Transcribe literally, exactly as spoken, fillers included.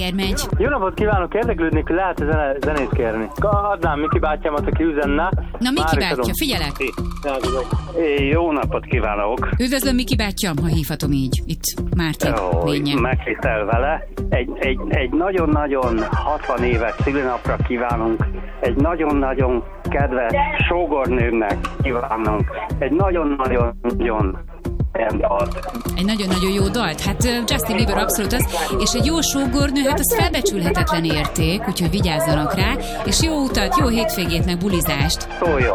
Megy. Jó napot kívánok, érdeklődnék, hogy lehet zene, zenét kérni. Adnám Miki bátyámat, aki üzenne. Na Miki bátyja, figyelek! É, jó napot kívánok! Üdvözlöm Miki bátyám, ha hívhatom így. Itt Márti lénye. Megtisztel vele. Egy, egy, egy nagyon-nagyon hatvan éves szülinapra kívánunk. Egy nagyon-nagyon kedves sógornőmnek kívánunk. Egy nagyon-nagyon-nagyon Egy nagyon-nagyon jó dalt. Hát Justin Bieber abszolút az, és egy jó sógornő, hát az felbecsülhetetlen érték, úgyhogy vigyázzanak rá, és jó utat, jó hétvégét, meg bulizást. Szóljon!